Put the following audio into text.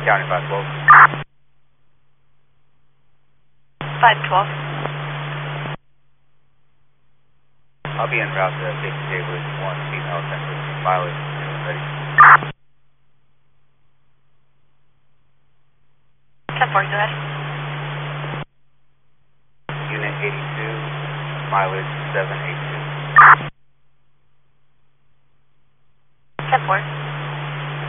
County 512. 512. I'll be en route to 50J with 1 female central mileage. Ready? 10-4, go ahead. Unit 82, mileage 782.